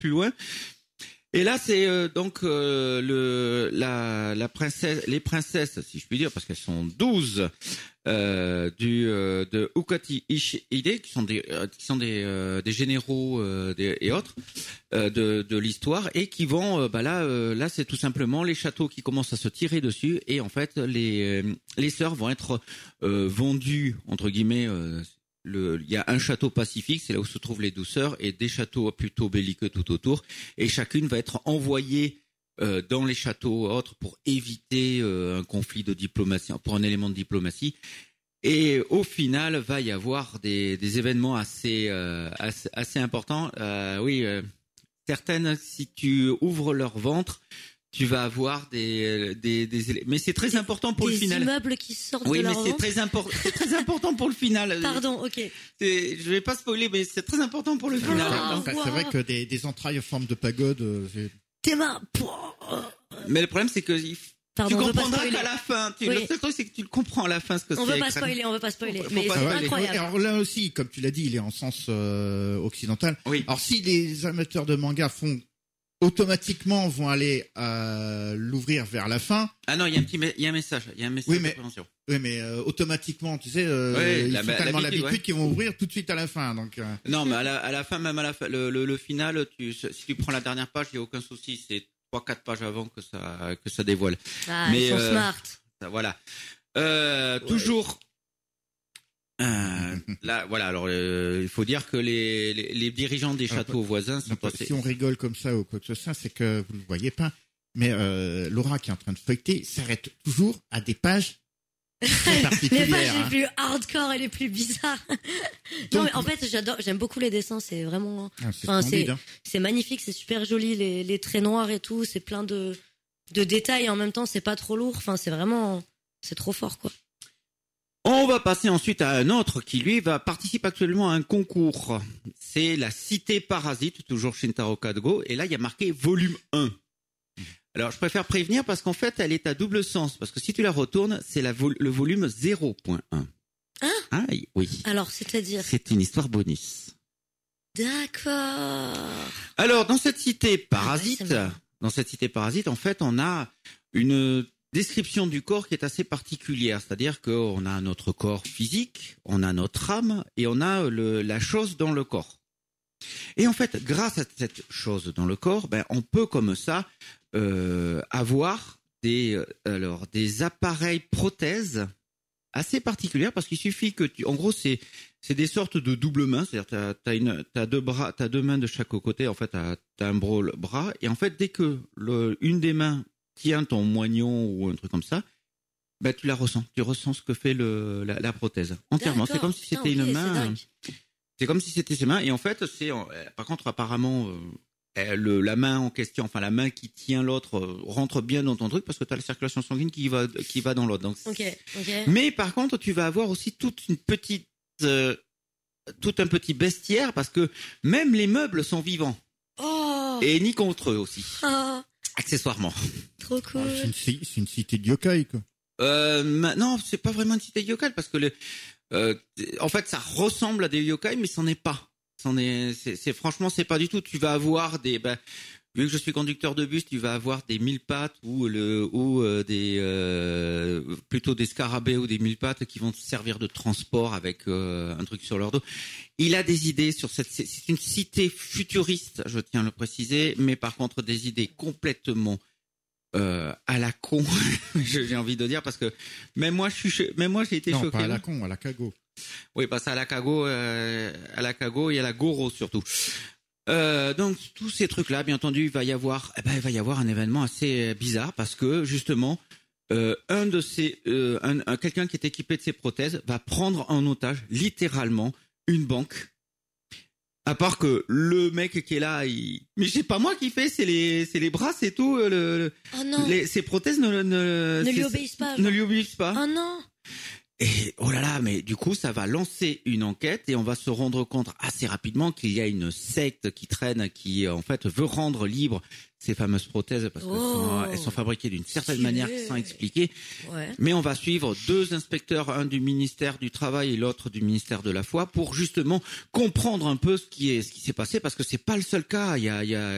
plus loin. Et là, c'est donc la princesse, les princesses, si je puis dire, parce qu'elles sont 12 de Ukati Ishide, qui sont des généraux et autres de l'histoire, et qui vont là c'est tout simplement les châteaux qui commencent à se tirer dessus, et en fait les sœurs vont être vendues entre guillemets. Il y a un château pacifique, c'est là où se trouvent les 12 sœurs, et des châteaux plutôt belliqueux tout autour, et chacune va être envoyée dans les châteaux autres pour éviter un conflit de diplomatie, pour un élément de diplomatie. Et au final, va y avoir des événements assez importants. Certaines, si tu ouvres leur ventre, tu vas avoir mais c'est très important pour le final. Des immeubles qui sortent de leur ventre. Oui, mais c'est très important pour le final. Pardon, ok. Je vais pas spoiler, mais c'est très important pour le final. C'est vrai que des entrailles en forme de pagode, T'es marre. Mais le problème, c'est que Pardon, tu comprendras qu'à la fin. Le seul truc, c'est que tu le comprends à la fin ce que c'est. On veut pas spoiler. Mais c'est incroyable. Alors là aussi, comme tu l'as dit, il est en sens occidental. Oui. Alors si les amateurs de manga automatiquement vont aller l'ouvrir vers la fin. Ah non, il y a un message Oui, de prévention. Oui, mais automatiquement, tu sais, ils ont tellement l'habitude qu'ils vont ouvrir tout de suite à la fin. Donc non, mais à la fin, même à la fin, le final, si tu prends la dernière page, il y a aucun souci. C'est 3-4 pages avant que ça dévoile. Ah, mais ils sont smart. Voilà. Toujours. Là, voilà. Alors, il faut dire que les dirigeants des châteaux voisins sont passés. Si on rigole comme ça ou quoi que ce soit, c'est que vous ne le voyez pas. Mais Laura, qui est en train de feuilleter, s'arrête toujours à des pages très particulières. Les pages les plus hardcore et les plus bizarres. Non, mais en fait, j'aime beaucoup les dessins. C'est vraiment. C'est magnifique, c'est super joli, les traits noirs et tout. C'est plein de détails et en même temps, c'est pas trop lourd. Enfin, c'est trop fort, quoi. On va passer ensuite à un autre qui, lui, participe actuellement à un concours. C'est la Cité Parasite, toujours Shintaro Kadogo. Et là, il y a marqué volume 1. Alors, je préfère prévenir parce qu'en fait, elle est à double sens. Parce que si tu la retournes, c'est le volume 0.1. Ah, oui. Alors, c'est-à-dire? C'est une histoire bonus. D'accord. Alors, dans cette cité parasite, en fait, on a une description du corps qui est assez particulière, c'est-à-dire qu'on a notre corps physique, on a notre âme et on a la chose dans le corps. Et en fait, grâce à cette chose dans le corps, on peut comme ça avoir des appareils prothèses assez particulières, parce qu'il suffit que en gros c'est des sortes de double mains, c'est-à-dire t'as deux mains de chaque côté, en fait t'as un bras, et en fait dès que une des mains tient ton moignon ou un truc comme ça, tu la ressens. Tu ressens ce que fait la prothèse entièrement. D'accord. C'est comme si c'était une main. C'est comme si c'était ses mains. Et en fait, par contre, apparemment, la main en question, enfin la main qui tient l'autre, rentre bien dans ton truc parce que tu as la circulation sanguine qui va dans l'autre. Donc, okay. Mais par contre, tu vas avoir aussi tout un petit bestiaire, parce que même les meubles sont vivants. Oh. Et ni contre eux aussi. Oh. Accessoirement. Trop cool. C'est une cité de yokai, quoi. Non, c'est pas vraiment une cité yokai, parce que en fait, ça ressemble à des yokai, mais c'en est pas. Franchement, c'est pas du tout. Tu vas avoir vu que je suis conducteur de bus, tu vas avoir des mille-pattes plutôt des scarabées ou des mille-pattes qui vont te servir de transport avec un truc sur leur dos. Il a des idées c'est une cité futuriste, je tiens à le préciser, mais par contre des idées complètement à la con, j'ai envie de dire, parce que même moi j'ai été choqué. Non, pas à la con, à la cago. Oui, parce à la cago et à la goro surtout. Donc tous ces trucs-là, bien entendu, il va y avoir un événement assez bizarre, parce que justement quelqu'un qui est équipé de ces prothèses va prendre en otage littéralement une banque. À part que le mec qui est là, mais c'est pas moi qui fais, c'est les bras, c'est tout. Oh non. Ces prothèses ne lui obéissent pas. Ne lui obéissent pas. Oh non. Et oh là là, mais du coup, ça va lancer une enquête et on va se rendre compte assez rapidement qu'il y a une secte qui traîne, qui en fait veut rendre libre ces fameuses prothèses, parce qu'elles sont fabriquées d'une certaine manière sans expliquer. Ouais. Mais on va suivre deux inspecteurs, un du ministère du Travail et l'autre du ministère de la Foi, pour justement comprendre un peu ce qui s'est passé, parce que c'est pas le seul cas. Il y a